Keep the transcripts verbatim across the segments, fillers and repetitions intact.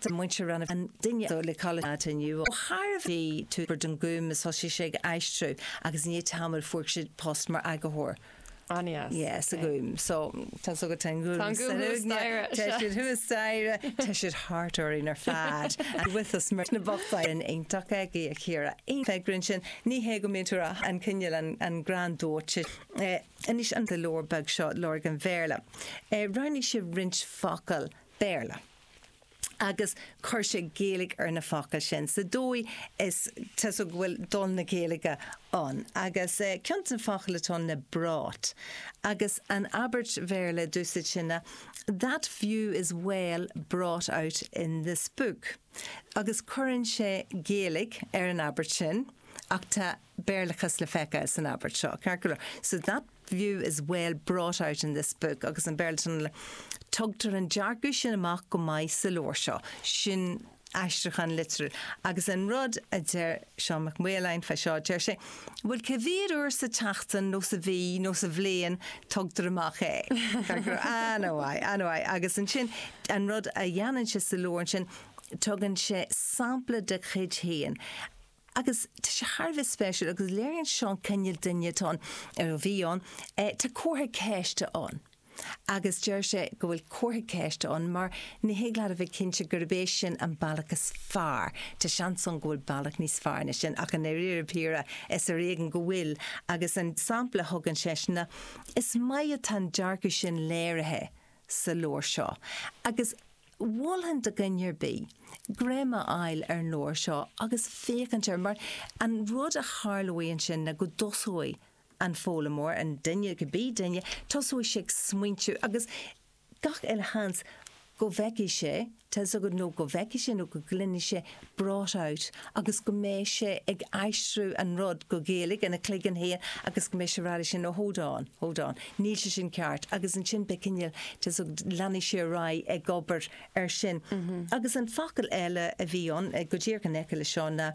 a muintir ran an duine le callta nniu. Charbhí tú bur den gúm is hoisi sé eistrú agus ní tamil fuair siad post mar agathór. Anias. Yes, a gúm. So, tá so go ten gúm. Tá gúm staire. Tá siad hu staire, tá siad hartar in ar fad. And with us mar na bochta in eintach agi a chéra. Ein fegrin sin, ní he go mintura an cinnil an, an grand dóit. Uh, Anis an the lór bag seo lór gan verla. Uh, Rani si rinch focal verla. Agus chuir sé géalaigh ar na facail sin. Sa dói is tá so bhfuil dul na géalaige an. Agus uh, ceant an facail atá na brát. Agus an Albert Verla dúsa sinna, that view is well brought out in this book. Agus chuireann sé géalaigh ar an Albert sin, ach tá bearlachas le fecha is an Albert seo. So that view is well brought out in this book. Agus an bearlachas tugtar an deargu sin amach go mai sa lór seo, sin eistrachan literal. Agus an rud a deir Sean McMullain fe seo deir sé, bhfuil cehíad úr sa teachtain nó sa bhí nó sa bhléan tugtar amach é. Anóhaid, anóhaid. Agus an sin, an rud a dhéanann sé sa lór sin, tugann sé sampla de chuid héan. Agus tá sé Harvey special agus léironn Sean cinneal duine tán ar a bhíon, tá cuatha céiste an. Agus deir sé go bhfuil cuatha céiste an mar ní héaglaad a bheith cinse gurbéis sin an bailachas fearr. Tá seanson go bhfuil bailach níos fearr na sin ach an éirí píra is a réigen go bhfuil agus an sampla thugann sé sinna is maiad tan deargu sin léirithe sa lór seo. Agus bhfuilhan de gainear bí, gréma ail ar lór seo agus fécantar mar an rud a charlóíonn sin na go dosói an fólamór an duine go bí duine tosúi sé smuintú agus gach eile hans go bheici sé, tá so go nó go bheici sé nó go glunne sé brought out agus go mé sé ag eistrú an rud go géalaigh an a cligan héan agus go mé sé ráda sin nó hold on, hold on, níl sé sin ceart agus an sin becinneal tá so leanna sé rá ag gobar ar sin. Mm-hmm. Agus an facail eile a bhíon go dtír gan eice le seo na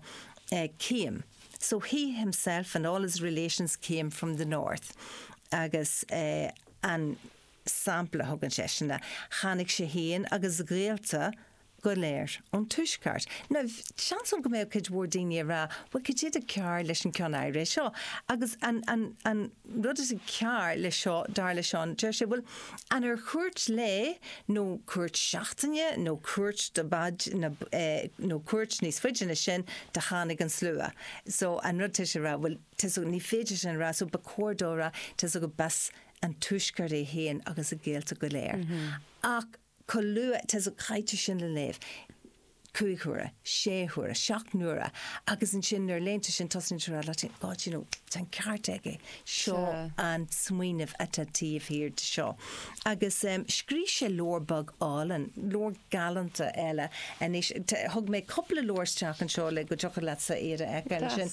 céim. So he himself and all his relations came from the north. Agus uh, an sampla thugann sé sinna chanig sé héan agus gréalta go léir an tuisceart. Na seanson go méid chuid bhór daoine rá, bhfuil go dtí a cear leis an ceann éire seo. Agus an, an, an rud is a cear le seo, dar le seán, deir sé bhfuil an ar chuirt le, nó cuairt seachtaine, nó cuairt de bad, eh, nó cuairt níos fuideanna sin de chanig an slua. So an rud teise rá, bhfuil teise ní féidir sin rá, so ba cuardóra teise go bas an tuisceart é héan agus a géalta go léir. Mm-hmm. Ach Colua tas a chaite sin le léh. Cuichúra, séhúra, seachnúra, agus an sin ar lénta sin tosin túra le tin, God, you know, tan cearteige seo an smuoineh atatíomh hir de seo. Agus um, scrí sé lórbag álan, lór galanta eile, and thug mé couple lórsteach an seo le go jocha le sa éire eile sin.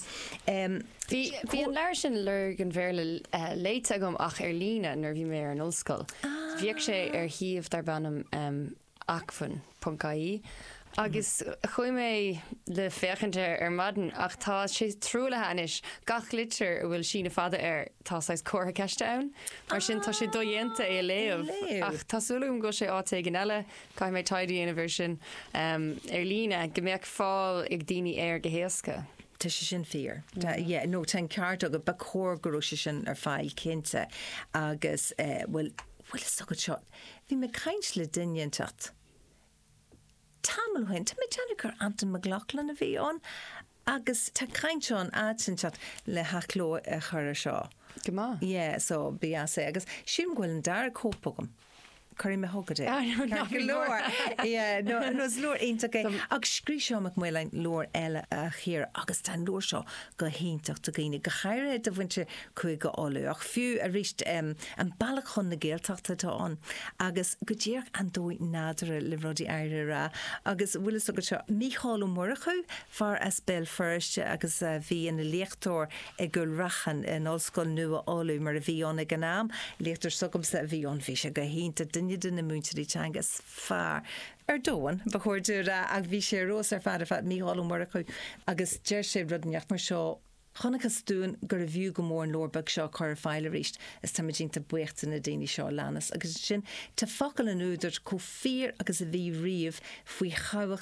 Bhí an leir sin lurg an bhéirle léite agam ach ar lína nar bhí mé ar an ollscoil. Bhíoh sé ar híomh dar bannam um, acfan .caí. Agus chuoi mé le féchante ar maden ach tá sé trúla hanis gach litir bhfuil sína fada ar tá sais cótha ceiste ann mar sin tá sé dóhéanta é léamh ach tásúlum go sé áta gan eile cai mé taidí in a version um, ar lína go mbeadh fáil ag daoine ar go héasca. Tá sé sin fear. Yeah, nó tan ceart agad ba cór goró sé sin ar fáil cinnte agus bhfuil bhfuil is agad seo. Bhí me caint le duine tat. Tamilhain, tá mé teanachar Anton McLaughlin a bhí an, agus tá caintseán áitinseat le hachló a chur seo. Go má? Yeah, so bí sé agus siúm ghfuil an dar cópagam. Curí me hogad é. Ná go leor. Yeah, no, nó leor aontaché. Agus scrí seo McMullain leor eile a chéir agus tá leor seo go héintach do gine. Go chaire do bhainte chuig go áú. Ach fiú a ríist um, an bailach chun na géalteachta tá an. Agus go ddíach an dói nádara le rudí éire rá. Agus bhfuil is agad seo Mícheál Murchu far as bell first agus uh, bhí in a léachtóir i gul rachan in ollscoil nua áú mar a bhí an ag an am. Léachtar sogam sa bhí an bhí se go hénta duine duna múntaí teangas fearr ar dóin ba chuirúra ag bhí sé rós ar fad a fad Mícheál Murchu agus deir sé rudneach mar seo chonachas dún gur a bhiú go mór an lórbag seo chur fáile ríist is tá dínta buachta na daoine seo leanas agus sin tá focail an úidir có fír agus a bhí riamh faoi chahabhacht